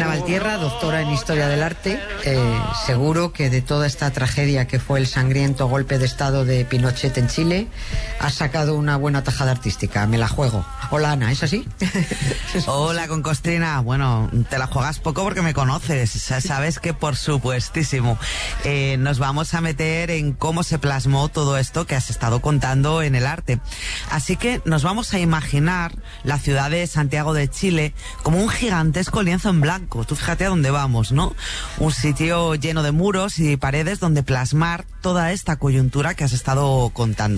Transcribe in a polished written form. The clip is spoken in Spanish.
Ana Valtierra, doctora en Historia del Arte. Seguro que de toda esta tragedia que fue el sangriento golpe de Estado de Pinochet en Chile, has sacado una buena tajada artística. Me la juego. Hola, Ana, ¿es así? Hola, Concostrina. Bueno, te la juegas poco porque me conoces. Sabes que por supuestísimo. Nos vamos a meter en cómo se plasmó todo esto que has estado contando en el arte. Así que nos vamos a imaginar la ciudad de Santiago de Chile como un gigantesco lienzo en blanco. Tú fíjate a dónde vamos, ¿no? Un sitio lleno de muros y paredes donde plasmar toda esta coyuntura que has estado contando.